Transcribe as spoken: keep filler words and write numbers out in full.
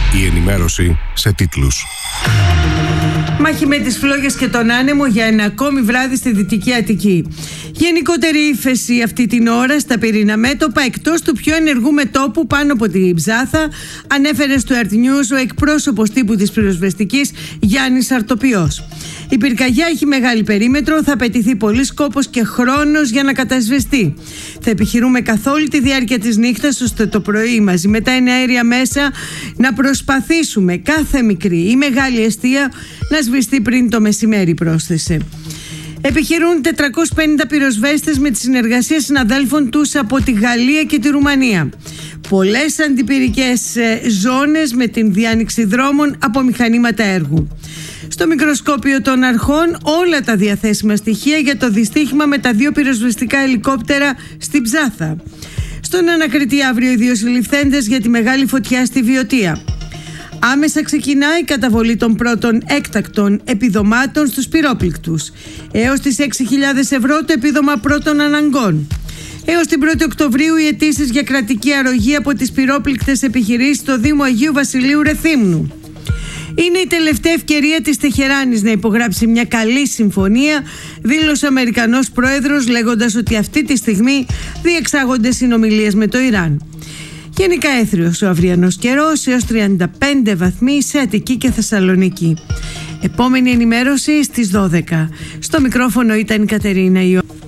Η ενημέρωση σε τίτλους. Μάχη με τις φλόγες και τον άνεμο για ένα ακόμη βράδυ στη Δυτική Αττική. Γενικότερη ύφεση αυτή την ώρα στα πυρήνα μέτωπα, εκτός του πιο ενεργού μετώπου πάνω από την Ψάθα, ανέφερε στο Earth News ο εκπρόσωπος τύπου της πυροσβεστικής Γιάννης Αρτοπιός. Η πυρκαγιά έχει μεγάλη περίμετρο, θα απαιτηθεί πολύς κόπος και χρόνος για να κατασβεστεί. Θα επιχειρούμε καθ' όλη τη διάρκεια της νύχτας, ώστε το πρωί μαζί με τα εναέρια μέσα να προσπαθήσουμε κάθε μικρή ή μεγάλη εστία να σβηστεί πριν το μεσημέρι, πρόσθεσε. Επιχειρούν τετρακόσιοι πενήντα πυροσβέστες με τη συνεργασία συναδέλφων τους από τη Γαλλία και τη Ρουμανία. Πολλές αντιπυρικές ζώνες με την διάνοιξη δρόμων από μηχανήματα έργου. Στο μικροσκόπιο των αρχών όλα τα διαθέσιμα στοιχεία για το δυστύχημα με τα δύο πυροσβεστικά ελικόπτερα στην Ψάθα. Στον ανακριτή αύριο οι δύο συλληφθέντες για τη μεγάλη φωτιά στη Βιωτία. Άμεσα ξεκινάει η καταβολή των πρώτων έκτακτων επιδομάτων στους πυρόπληκτους. Έως τις έξι χιλιάδες ευρώ το επίδομα πρώτων αναγκών. Έως την πρώτη Οκτωβρίου οι αιτήσεις για κρατική αρρωγή από τις πυρόπληκτες επιχειρήσεις στο Δήμο Αγίου Βασιλείου Ρεθύμνου. Είναι η τελευταία ευκαιρία της Τεχεράνης να υπογράψει μια καλή συμφωνία, δήλωσε ο Αμερικανός πρόεδρος, λέγοντας ότι αυτή τη στιγμή διεξάγονται συνομιλίες με το Ιράν. Γενικά έθριος ο αυριανός καιρός, έως τριάντα πέντε βαθμοί σε Αττική και Θεσσαλονίκη. Επόμενη ενημέρωση στις δώδεκα. Στο μικρόφωνο ήταν η Κατερίνα Ιω.